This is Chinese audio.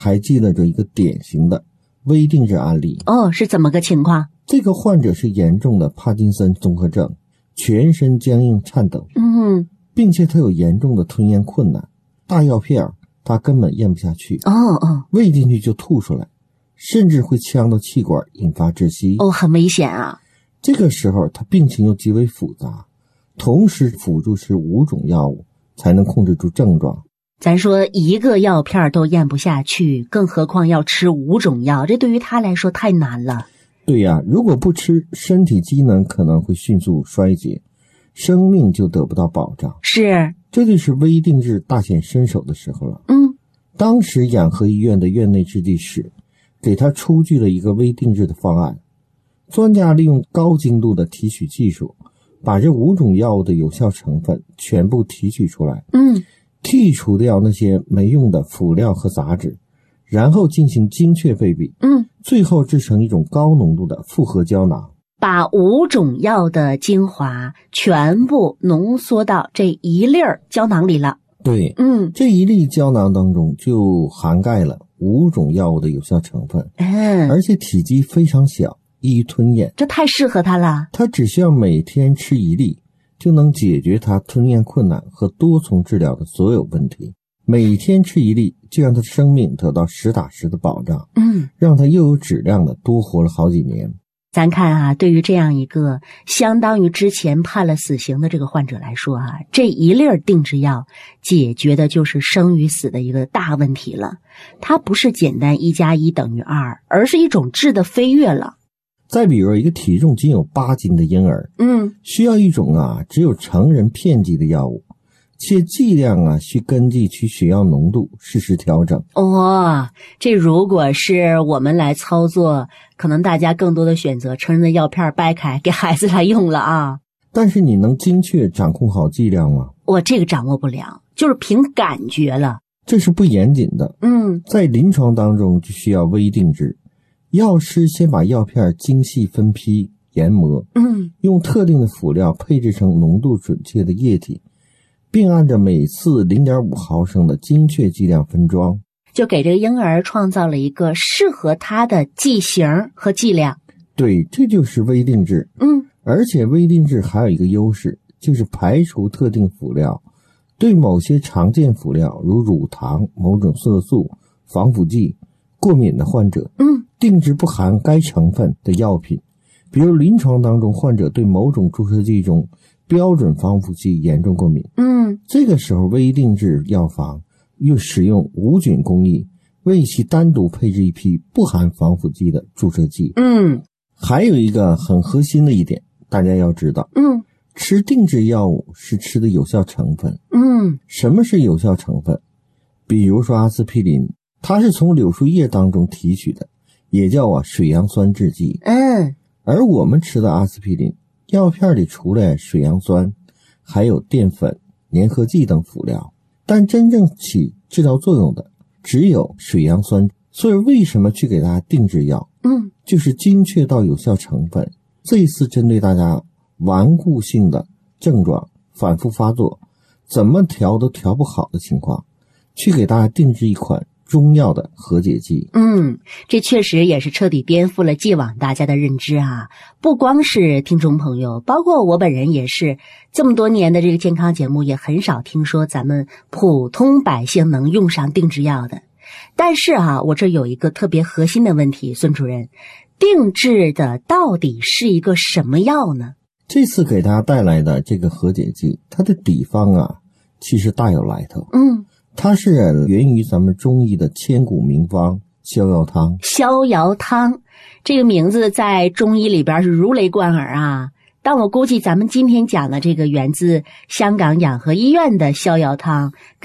还记得着一个典型的微定制案例。 是怎么个情况？ 这个患者是严重的帕金森综合症，全身僵硬颤抖，并且他有严重的吞咽困难，大药片他根本咽不下去，喂进去就吐出来，甚至会呛到气管引发窒息。 很危险啊。 这个时候他病情又极为复杂，同时辅助吃5种药物才能控制住症状。 咱说一个药片都咽不下去，更何况要吃5种药，这对于他来说太难了。 对呀，如果不吃，身体机能可能会迅速衰竭，生命就得不到保障。 是， 这就是微定制大显身手的时候了。当时养和医院的院内制剂室给他出具了一个微定制的方案，专家利用高精度的提取技术，把这5种药物的有效成分全部提取出来，剔除掉那些没用的辅料和杂质，然后进行精确配比，最后制成一种高浓度的复合胶囊， 把5种药的精华全部浓缩到这一粒胶囊里了。 对，这一粒胶囊当中就涵盖了5种药物的有效成分，而且体积非常小，易于吞咽， 这太适合他了。 他只需要每天吃1粒，就能解决他吞咽困难和多重治疗的所有问题。每天吃1粒，就让他生命得到实打实的保障，让他又有质量的多活了好几年。 咱看啊，对于这样一个相当于之前判了死刑的这个患者来说啊，这一粒定制药解决的就是生与死的一个大问题了。它不是简单1+1等于2，而是一种质的飞跃了。 再比如一个体重仅有8斤的婴儿，需要一种只有成人片剂的药物，且剂量需根据其血药浓度适时调整。 这如果是我们来操作，可能大家更多的选择成人的药片掰开给孩子来用了啊。 但是你能精确掌控好剂量吗？ 我这个掌握不了，就是凭感觉了。 这是不严谨的。在临床当中就需要微定制，药师先把药片精细分批研磨，用特定的辅料配制成浓度准确的液体，并按照每次 0.5 毫升的精确剂量分装， 就给这个婴儿创造了一个适合他的剂型和剂量。 对，这就是微定制。而且微定制还有一个优势，就是排除特定辅料，对某些常见辅料如乳糖、某种色素、防腐剂过敏的患者，定制不含该成分的药品。比如临床当中患者对某种注射剂中标准防腐剂严重过敏，这个时候微定制药房又使用无菌工艺为其单独配置一批不含防腐剂的注射剂。还有一个很核心的一点，大家要知道，吃定制药物是吃的有效成分。什么是有效成分？比如说阿司匹林，它是从柳树叶当中提取的，也叫水杨酸制剂。而我们吃的阿司匹林药片里除了水杨酸，还有淀粉、粘合剂等辅料，但真正起治疗作用的只有水杨酸。所以为什么去给大家定制药？就是精确到有效成分。这一次针对大家顽固性的症状反复发作，怎么调都调不好的情况，去给大家定制一款中药的和解剂。 这确实也是彻底颠覆了既往大家的认知啊！不光是听众朋友，包括我本人也是，这么多年的这个健康节目也很少听说咱们普通百姓能用上定制药的。但是我这有一个特别核心的问题，孙主任，定制的到底是一个什么药呢？ 这次给大家带来的这个和解剂，它的底方其实大有来头。它是源于咱们中医的千古名方逍遥汤。 逍遥汤这个名字在中医里边是如雷贯耳啊，但我估计咱们今天讲的这个源自香港养和医院的逍遥汤